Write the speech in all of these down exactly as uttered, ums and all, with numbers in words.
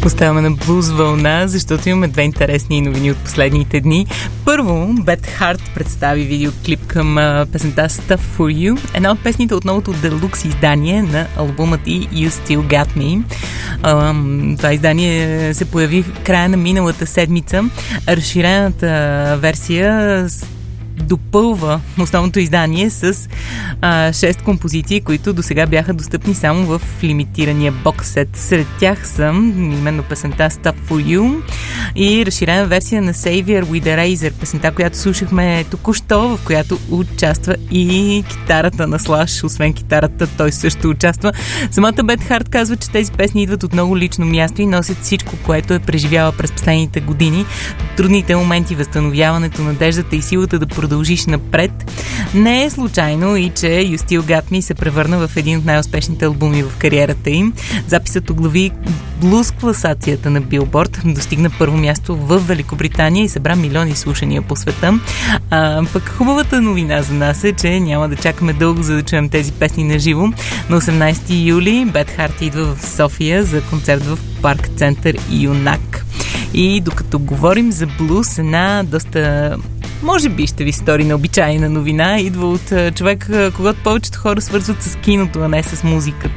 Оставаме на блуз вълна, защото имаме две интересни новини от последните дни. Първо, Beth Hart представи видеоклип към а, песента Stuff for You, една от песните от новото делукс издание на албумът и You Still Got Me. А, това издание се появи в края на миналата седмица. Разширената версия допълва основното издание с а, шест композиции, които досега бяха достъпни само в лимитирания бокс-сет. Сред тях са именно песента Stuff for You и разширена версия на Savior with a Razor, песента, която слушахме току-що, в която участва и китарата на Слаш. Освен китарата, той също участва. Самата Beth Hart казва, че тези песни идват от много лично място и носят всичко, което е преживяла през последните години. Трудните моменти, възстановяването, надеждата и силата да продължиш напред. Не е случайно и че You Still Got Me се превърна в един от най-успешните албуми в кариерата им. Записът оглави блуз класацията на Billboard, достигна първо място в Великобритания и събра милиони слушания по света. А, пък хубавата новина за нас е, че няма да чакаме дълго, за да чуем тези песни на живо. На осемнайсети юли Beth Hart идва в София за концерт в Парк Център Юнак. И докато говорим за блуз, една доста, може би ще ви стори необичайна новина, идва от човек, когато повечето хора свързват с киното, а не с музиката.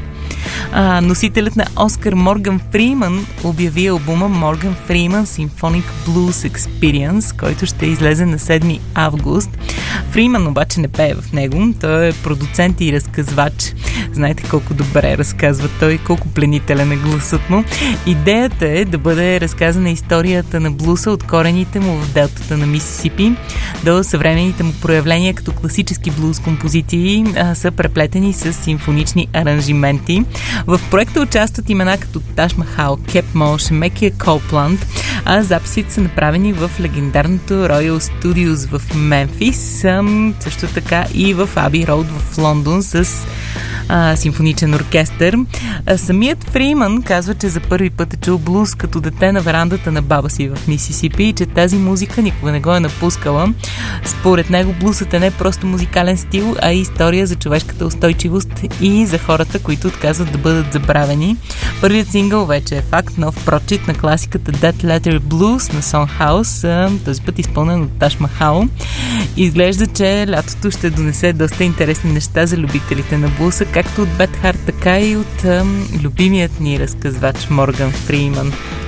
А, носителят на Оскар Морган Фриман обяви албума Morgan Freeman Symphonic Blues Experience, който ще излезе на седми август. Фриман обаче не пее в него. Той е продуцент и разказвач. Знаете колко добре разказва той, колко пленителен е гласът му. Идеята е да бъде разказана историята на блуса от корените му в делтата на Мисисипи до съвременните му проявления като класически блуз композиции а, са преплетени с симфонични аранжименти. В проекта участват имена като Таш Махал, Кеп Мош, Мекия Копланд, а записите са направени в легендарното Royal Studios в Мемфис, също така и в Аби Роуд в Лондон с а, симфоничен оркестър. А, самият Фриман казва, че за първи път е чул блуз като дете на верандата на баба си в Мисисипи и че тази музика никога не го е напускала. Според него блусът е не просто музикален стил, а и история за човешката устойчивост и за хората, които отказват да бъдат забравени. Първият сингъл вече е факт, нов прочит на класиката Dead Letter Blues на Сон Хаус, този път изпълнен от Таш Махал. Изглежда, че лятото ще донесе доста интересни неща за любителите на блуса, както от Beth Hart, така и от ам, любимият ни разказвач Морган Фриман.